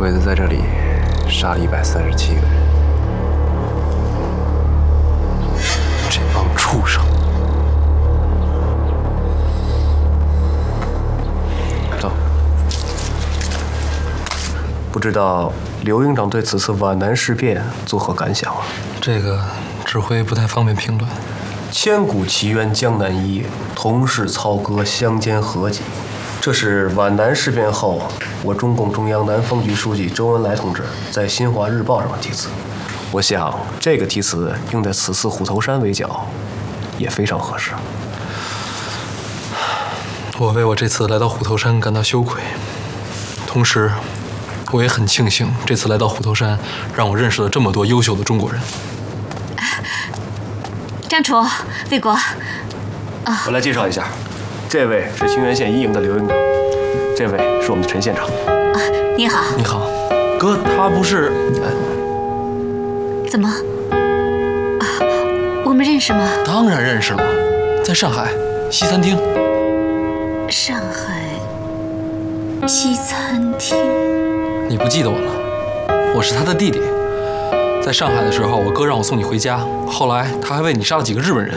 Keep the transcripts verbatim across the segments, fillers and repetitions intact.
鬼子在这里杀了一百三十七个人，这帮畜生！走。不知道刘营长对此次皖南事变作何感想啊？ 这个指挥不太方便评论。 千古奇冤江南一，同是操戈相煎何急。这是皖南事变后，我中共中央南方局书记周恩来同志在《新华日报》上的题词。我想这个题词用在此次虎头山围剿，也非常合适。 我为我这次来到虎头山感到羞愧，同时，我也很庆幸这次来到虎头山，让我认识了这么多优秀的中国人。 张楚、魏国， 啊，我来介绍一下，这位是清源县一营的刘营长，这位是我们的陈县长。 啊，你好。 你好，哥，他不是…… 怎么？啊，我们认识吗？ 当然认识了，在上海西餐厅。 上海西餐厅。 你不记得我了？我是他的弟弟。在上海的时候，我哥让我送你回家，后来他还为你杀了几个日本人。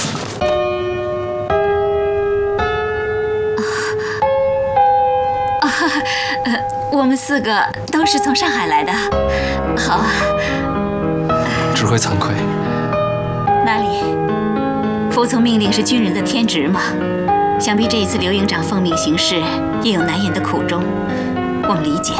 啊，呃，我们四个都是从上海来的。好啊。 指挥惭愧。 哪里？服从命令是军人的天职嘛。想必这一次刘营长奉命行事，也有难言的苦衷，我们理解。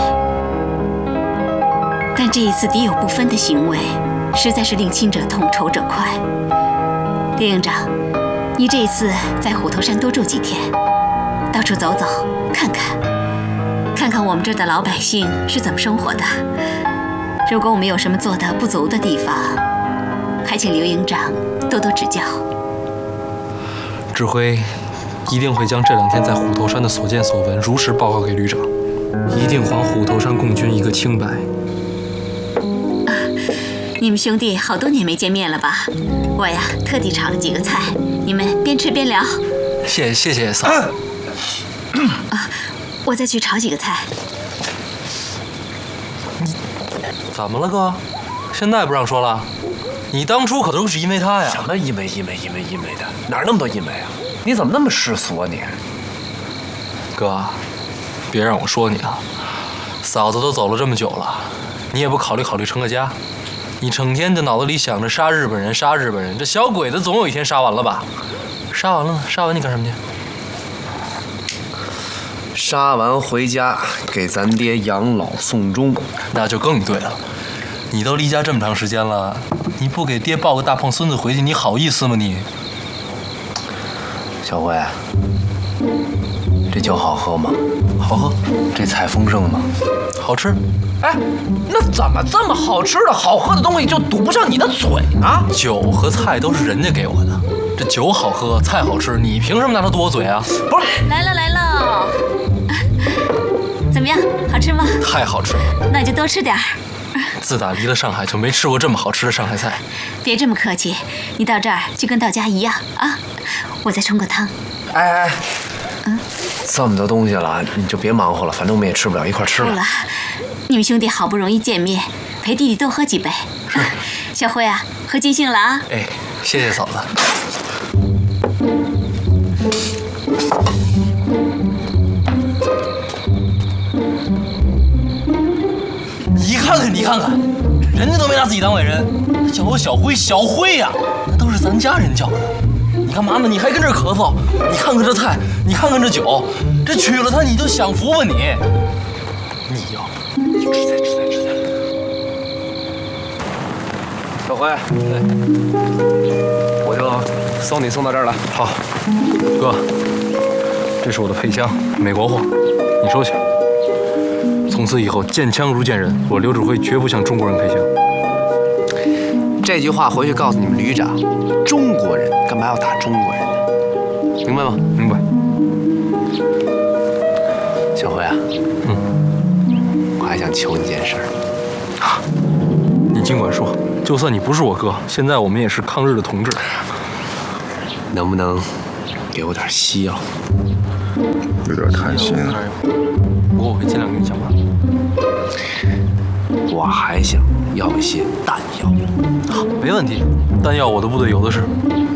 但这一次敌友不分的行为，实在是令亲者痛，仇者快。刘营长，你这一次在虎头山多住几天，到处走走，看看，看看我们这儿的老百姓是怎么生活的。如果我们有什么做得不足的地方，还请刘营长多多指教。 指挥一定会将这两天在虎头山的所见所闻如实报告给旅长，一定还虎头山共军一个清白。 你们兄弟好多年没见面了吧？我呀，特地炒了几个菜，你们边吃边聊。 谢谢谢嫂。 啊，我再去炒几个菜。 怎么了，哥？现在不让说了？你当初可都是因为他呀！ 什么因为因为因为因为的？哪儿那么多因为啊？你怎么那么世俗啊你？ 哥，别让我说你啊！嫂子都走了这么久了，你也不考虑考虑成个家？你成天的脑子里想着杀日本人，杀日本人，这小鬼子总有一天杀完了吧？杀完了呢？杀完你干什么去？ 杀完回家给咱爹养老送终， 那就更对了。你都离家这么长时间了，你不给爹抱个大胖孙子回去，你好意思吗你？ 小辉，这酒好喝吗？ 好喝。 这菜丰盛吗？ 好吃。 哎，那怎么这么好吃的好喝的东西就堵不上你的嘴呢？ 酒和菜都是人家给我的，这酒好喝，菜好吃，你凭什么拿它堵我嘴啊？ 不是， 来了来了，怎么样，好吃吗？ 太好吃了， 那就多吃点儿。 自打离了上海，就没吃过这么好吃的上海菜。 别这么客气，你到这儿就跟到家一样啊。我再冲个汤。 哎哎，嗯，这么多东西了，你就别忙活了，反正我们也吃不了，一块吃吧。 不了，你们兄弟好不容易见面，陪弟弟多喝几杯。 是， 小辉啊，喝尽兴了啊。 哎，谢谢嫂子。你看看，你看看，人家都没拿自己当伟人，叫我小辉，小辉呀、啊，那都是咱家人叫的。你干嘛呢？你还跟这儿咳嗽？你看看这菜，你看看这酒，这娶了她你就享福吧你？你要不你吃菜吃菜吃菜。 小辉，对，我就送你送到这儿了。 好，哥，这是我的配枪，美国货，你收起。从此以后，见枪如见人，我刘指挥绝不向中国人开枪。 这句话回去告诉你们旅长，中国人干嘛要打中国人？明白吗？ 明白。 小辉啊， 嗯， 我还想求你件事儿。 啊，你尽管说，就算你不是我哥，现在我们也是抗日的同志。 能不能给我点西药？ 有点贪心啊。 不过我会尽量给你想办法。 我还想要一些弹药。 好，没问题，弹药我的部队有的是。